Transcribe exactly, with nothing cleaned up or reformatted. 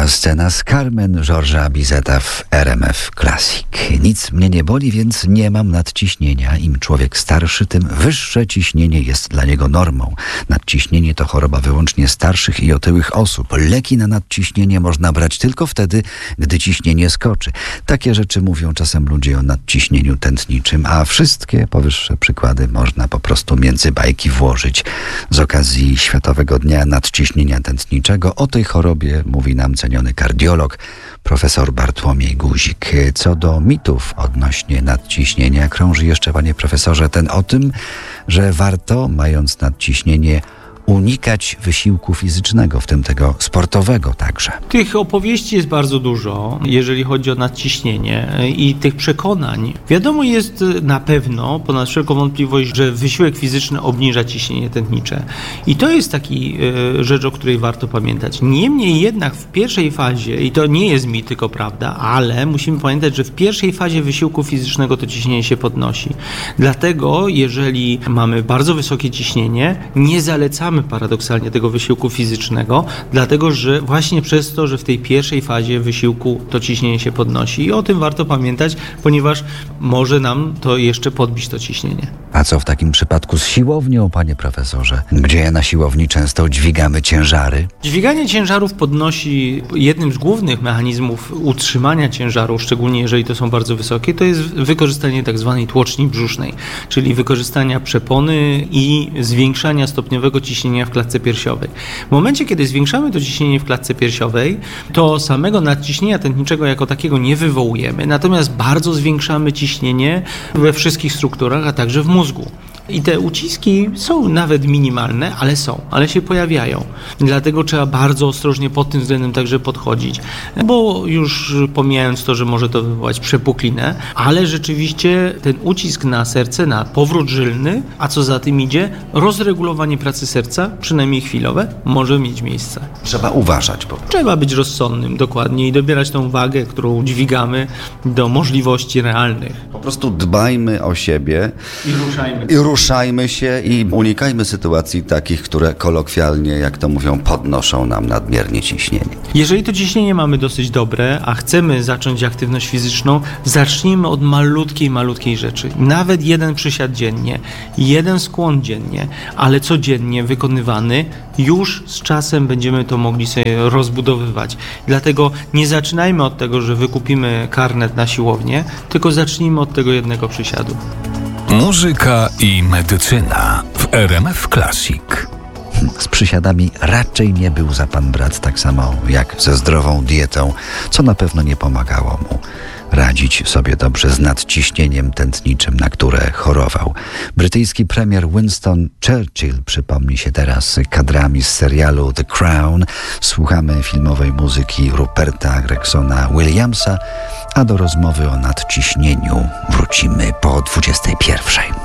scena z Carmen Georgesa Bizeta w R M F Classic. Nic mnie nie boli, więc nie mam nadciśnienia. Im człowiek starszy, tym wyższe ciśnienie jest dla niego normą. Nadciśnienie to choroba wyłącznie starszych i otyłych osób. Leki na nadciśnienie można brać tylko wtedy, gdy ciśnienie skoczy. Takie rzeczy mówią czasem ludzie o nadciśnieniu tętniczym, a wszystkie powyższe przykłady można po prostu między bajki włożyć. Z okazji Światowego Dnia Nadciśnienia Tętniczego o tej chorobie mówi nam ceniony kardiolog, profesor Bartłomiej Guzik. Co do mitów odnośnie nadciśnienia, krąży jeszcze, panie profesorze, ten o tym, że warto, mając nadciśnienie, unikać wysiłku fizycznego, w tym tego sportowego także. Tych opowieści jest bardzo dużo, jeżeli chodzi o nadciśnienie i tych przekonań. Wiadomo jest na pewno, ponad wszelką wątpliwość, że wysiłek fizyczny obniża ciśnienie tętnicze. I to jest taki y, rzecz, o której warto pamiętać. Niemniej jednak w pierwszej fazie, i to nie jest mit, tylko prawda, ale musimy pamiętać, że w pierwszej fazie wysiłku fizycznego to ciśnienie się podnosi. Dlatego, jeżeli mamy bardzo wysokie ciśnienie, nie zalecamy paradoksalnie tego wysiłku fizycznego, dlatego że właśnie przez to, że w tej pierwszej fazie wysiłku to ciśnienie się podnosi. I o tym warto pamiętać, ponieważ może nam to jeszcze podbić to ciśnienie. A co w takim przypadku z siłownią, panie profesorze? Gdzie na siłowni często dźwigamy ciężary? Dźwiganie ciężarów podnosi, jednym z głównych mechanizmów utrzymania ciężaru, szczególnie jeżeli to są bardzo wysokie, to jest wykorzystanie tak zwanej tłoczni brzusznej, czyli wykorzystania przepony i zwiększania stopniowego ciśnienia w klatce piersiowej. W momencie, kiedy zwiększamy to ciśnienie w klatce piersiowej, to samego nadciśnienia tętniczego jako takiego nie wywołujemy, natomiast bardzo zwiększamy ciśnienie we wszystkich strukturach, a także w mózgu. I te uciski są nawet minimalne, ale są, ale się pojawiają. Dlatego trzeba bardzo ostrożnie pod tym względem także podchodzić, bo już pomijając to, że może to wywołać przepuklinę, ale rzeczywiście ten ucisk na serce, na powrót żylny, a co za tym idzie, rozregulowanie pracy serca, przynajmniej chwilowe, może mieć miejsce. Trzeba uważać po prostu. Trzeba być rozsądnym dokładnie i dobierać tą wagę, którą dźwigamy, do możliwości realnych. Po prostu dbajmy o siebie. I ruszajmy. I ruszajmy się i unikajmy sytuacji takich, które kolokwialnie, jak to mówią, podnoszą nam nadmiernie ciśnienie. Jeżeli to ciśnienie mamy dosyć dobre, a chcemy zacząć aktywność fizyczną, zacznijmy od malutkiej, malutkiej rzeczy. Nawet jeden przysiad dziennie, jeden skłon dziennie, ale codziennie wykonywany, już z czasem będziemy to mogli sobie rozbudowywać. Dlatego nie zaczynajmy od tego, że wykupimy karnet na siłownię, tylko zacznijmy od tego jednego przysiadu. Muzyka i medycyna w R M F Classic. Z przysiadami raczej nie był za pan brat, tak samo jak ze zdrową dietą, co na pewno nie pomagało mu radzić sobie dobrze z nadciśnieniem tętniczym, na które chorował. Brytyjski premier Winston Churchill przypomni się teraz kadrami z serialu The Crown. Słuchamy filmowej muzyki Ruperta Gregsona Williamsa, a do rozmowy o nadciśnieniu wrócimy po dwudziestej pierwszej.